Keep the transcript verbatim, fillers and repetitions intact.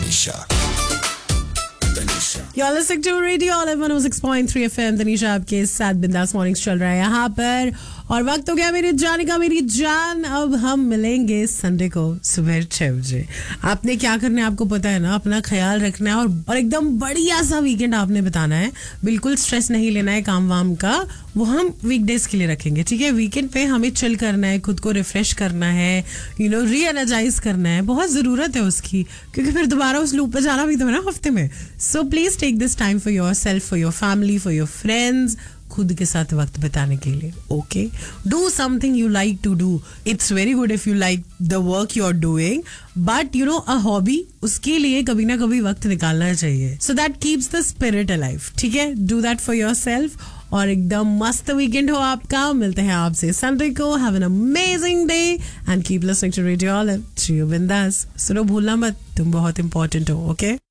Tanisha. You're listening to Radio Olive one oh six point three F M. Tanisha आपके साथ बिंदास mornings चल रहा है यहाँ पर और वक्त हो गया मेरी जाने का मेरी जान. अब हम मिलेंगे संडे को सुबह छह बजे. आपने क्या करना है आपको पता है ना. अपना ख्याल रखना है और, और एकदम बढ़िया सा वीकेंड आपने बिताना है. बिल्कुल स्ट्रेस नहीं लेना है काम वाम का. वो हम वीकडेज के लिए रखेंगे. ठीक है. वीकेंड पे हमें चिल करना है, खुद को रिफ्रेश करना है, यू नो री एनर्जाइज करना है. बहुत जरूरत है उसकी क्योंकि फिर दोबारा उस लूप पे जाना भी तो है ना हफ्ते में. So please take this time for your self, for your family, for your friends. खुद के साथ वक्त बिताने के लिए. Okay. Do something you like to do. It's very good if you like the work you are doing, but you know a hobby, उसके लिए कभी ना कभी वक्त निकालना चाहिए. So that keeps the spirit alive. ठीक है. Do that for your self और एकदम मस्त वीकेंड हो आपका. मिलते हैं आपसे संडे को. Have an amazing day and keep listening to radio olive. जियो बिंदास. सुनो भूलना मत, तुम बहुत इंपॉर्टेंट हो. ओके.